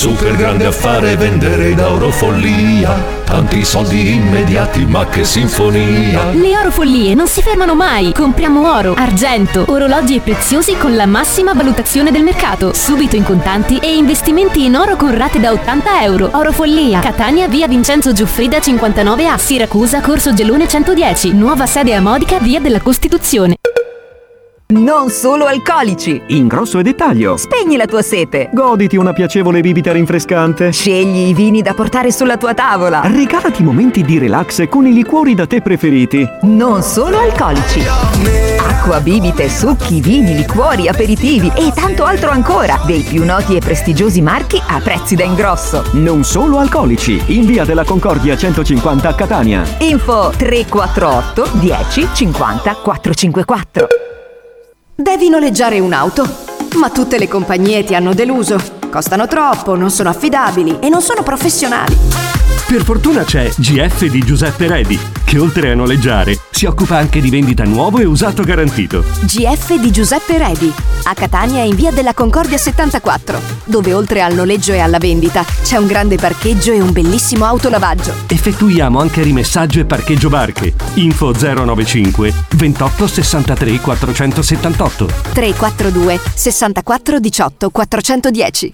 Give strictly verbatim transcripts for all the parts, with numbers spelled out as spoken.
super grande affare vendere da Orofollia. Tanti soldi immediati, ma che sinfonia! Le Orofollie non si fermano mai. Compriamo oro, argento, orologi e preziosi con la massima valutazione del mercato, subito in contanti e investimenti in oro con rate da ottanta euro. Orofollia, Catania, via Vincenzo Giuffrida cinquantanove A, Siracusa, Corso Gelone centodieci, nuova sede a Modica, via della Costituzione. Non solo alcolici. Ingrosso e dettaglio. Spegni la tua sete. Goditi una piacevole bibita rinfrescante. Scegli i vini da portare sulla tua tavola. Regalati momenti di relax con i liquori da te preferiti. Non solo alcolici. Acqua, bibite, succhi, vini, liquori, aperitivi e tanto altro ancora. Dei più noti e prestigiosi marchi a prezzi da ingrosso. Non solo alcolici. In via della Concordia centocinquanta a Catania. Info tre quattro otto dieci cinquanta quattrocentocinquantaquattro. Devi noleggiare un'auto, ma tutte le compagnie ti hanno deluso. Costano troppo, non sono affidabili e non sono professionali. Per fortuna c'è G F di Giuseppe Redi, che oltre a noleggiare si occupa anche di vendita nuovo e usato garantito. G F di Giuseppe Redi, a Catania in via della Concordia settantaquattro, dove oltre al noleggio e alla vendita c'è un grande parcheggio e un bellissimo autolavaggio. Effettuiamo anche rimessaggio e parcheggio barche. Info zero novantacinque ventotto sessantatré quattrocentosettantotto tre quattro due sessantaquattro diciotto quattrocentodieci.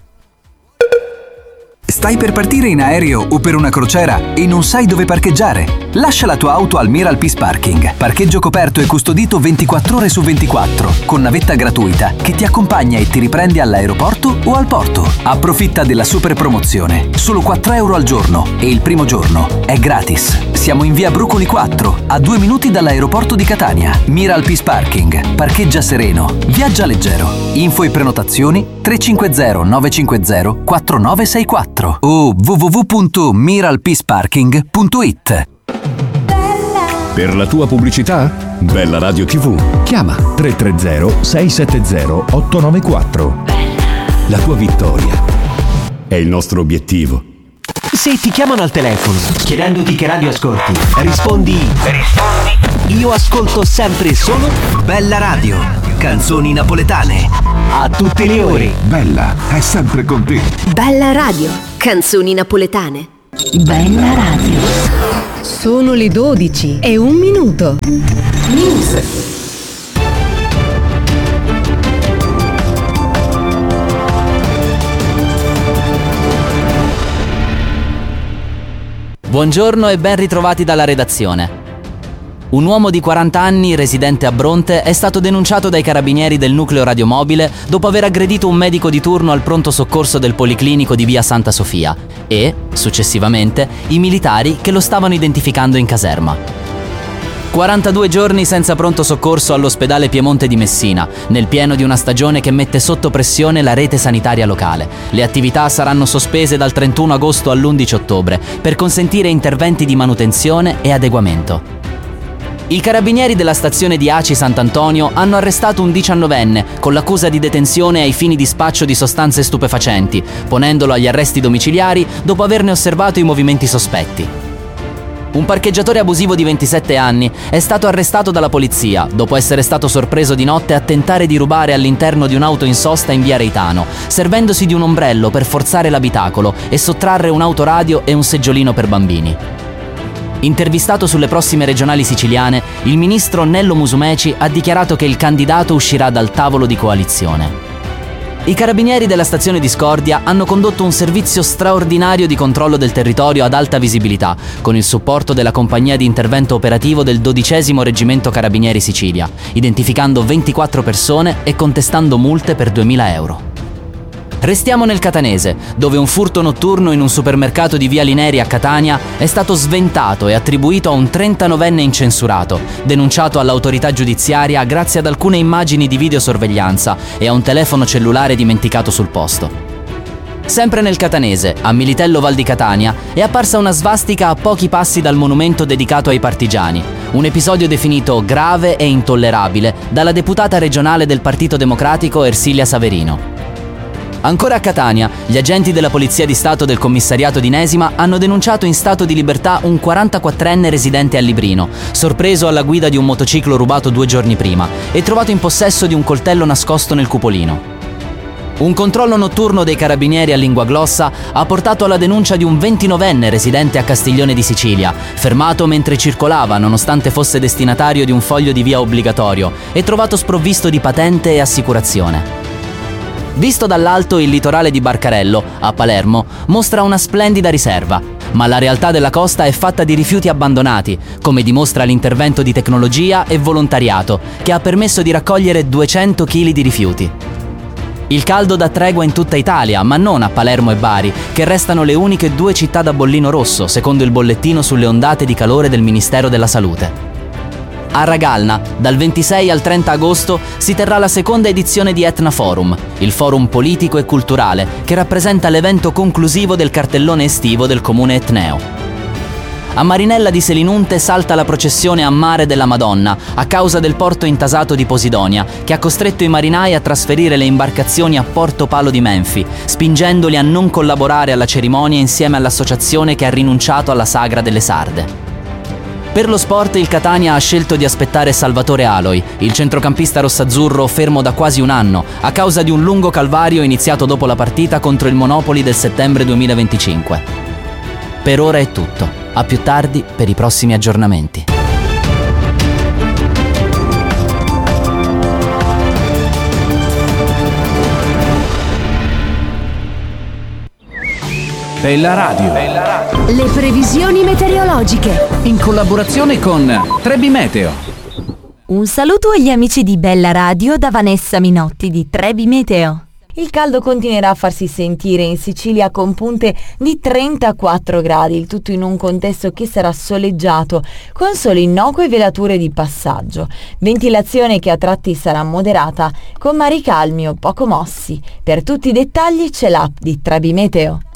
Stai per partire in aereo o per una crociera e non sai dove parcheggiare? Lascia la tua auto al Miral Peace Parking. Parcheggio coperto e custodito ventiquattro ore su ventiquattro, con navetta gratuita che ti accompagna e ti riprende all'aeroporto o al porto. Approfitta della super promozione. Solo quattro euro al giorno e il primo giorno è gratis. Siamo in via Brucoli quattro, a due minuti dall'aeroporto di Catania. Miral Peace Parking. Parcheggia sereno. Viaggia leggero. Info e prenotazioni tre cinque zero nove cinque zero quattro nove sei quattro o w w w punto miral peace parking punto i t. Per la tua pubblicità? Bella Radio tivù. Chiama tre tre zero sei sette zero otto nove quattro. La tua vittoria è il nostro obiettivo. Se ti chiamano al telefono chiedendoti che radio ascolti, rispondi Rispondi Io ascolto sempre e solo Bella Radio, canzoni napoletane a tutte le ore. Bella è sempre con te. Bella Radio, canzoni napoletane. Bella Radio. Sono le dodici e un minuto. News. Buongiorno e ben ritrovati dalla redazione. Un uomo di quaranta anni, residente a Bronte, è stato denunciato dai carabinieri del nucleo radiomobile dopo aver aggredito un medico di turno al pronto soccorso del Policlinico di via Santa Sofia e, successivamente, i militari che lo stavano identificando in caserma. quarantadue giorni senza pronto soccorso all'ospedale Piemonte di Messina, nel pieno di una stagione che mette sotto pressione la rete sanitaria locale. Le attività saranno sospese dal trentuno agosto all'undici ottobre per consentire interventi di manutenzione e adeguamento. I carabinieri della stazione di Aci Sant'Antonio hanno arrestato un diciannovenne con l'accusa di detenzione ai fini di spaccio di sostanze stupefacenti, ponendolo agli arresti domiciliari dopo averne osservato i movimenti sospetti. Un parcheggiatore abusivo di ventisette anni è stato arrestato dalla polizia dopo essere stato sorpreso di notte a tentare di rubare all'interno di un'auto in sosta in via Reitano, servendosi di un ombrello per forzare l'abitacolo e sottrarre un autoradio e un seggiolino per bambini. Intervistato sulle prossime regionali siciliane, il ministro Nello Musumeci ha dichiarato che il candidato uscirà dal tavolo di coalizione. I carabinieri della stazione di Scordia hanno condotto un servizio straordinario di controllo del territorio ad alta visibilità, con il supporto della compagnia di intervento operativo del dodicesimo Reggimento Carabinieri Sicilia, identificando ventiquattro persone e contestando multe per duemila euro. Restiamo nel catanese, dove un furto notturno in un supermercato di via Lineri a Catania è stato sventato e attribuito a un trentanovenne incensurato, denunciato all'autorità giudiziaria grazie ad alcune immagini di videosorveglianza e a un telefono cellulare dimenticato sul posto. Sempre nel catanese, a Militello Val di Catania, è apparsa una svastica a pochi passi dal monumento dedicato ai partigiani, un episodio definito grave e intollerabile dalla deputata regionale del Partito Democratico Ersilia Saverino. Ancora a Catania, gli agenti della Polizia di Stato del Commissariato di Nesima hanno denunciato in stato di libertà un quarantaquattrenne residente a Librino, sorpreso alla guida di un motociclo rubato due giorni prima e trovato in possesso di un coltello nascosto nel cupolino. Un controllo notturno dei carabinieri a Linguaglossa ha portato alla denuncia di un ventinovenne residente a Castiglione di Sicilia, fermato mentre circolava nonostante fosse destinatario di un foglio di via obbligatorio e trovato sprovvisto di patente e assicurazione. Visto dall'alto, il litorale di Barcarello, a Palermo, mostra una splendida riserva, ma la realtà della costa è fatta di rifiuti abbandonati, come dimostra l'intervento di tecnologia e volontariato, che ha permesso di raccogliere duecento chili di rifiuti. Il caldo dà tregua in tutta Italia, ma non a Palermo e Bari, che restano le uniche due città da bollino rosso, secondo il bollettino sulle ondate di calore del Ministero della Salute. A Ragalna, dal ventisei al trenta agosto, si terrà la seconda edizione di Etna Forum, il forum politico e culturale che rappresenta l'evento conclusivo del cartellone estivo del comune etneo. A Marinella di Selinunte salta la processione a mare della Madonna a causa del porto intasato di Posidonia, che ha costretto i marinai a trasferire le imbarcazioni a Porto Palo di Menfi, spingendoli a non collaborare alla cerimonia insieme all'associazione che ha rinunciato alla sagra delle sarde. Per lo sport il Catania ha scelto di aspettare Salvatore Aloi, il centrocampista rossazzurro fermo da quasi un anno, a causa di un lungo calvario iniziato dopo la partita contro il Monopoli del settembre duemilaventicinque. Per ora è tutto. A più tardi per i prossimi aggiornamenti. Bella Radio. Le previsioni meteorologiche. In collaborazione con Trebi Meteo. Un saluto agli amici di Bella Radio da Vanessa Minotti di Trebi Meteo. Il caldo continuerà a farsi sentire in Sicilia con punte di trentaquattro gradi, il tutto in un contesto che sarà soleggiato, con sole innocue velature di passaggio. Ventilazione che a tratti sarà moderata, con mari calmi o poco mossi. Per tutti i dettagli c'è l'app di Trebi Meteo.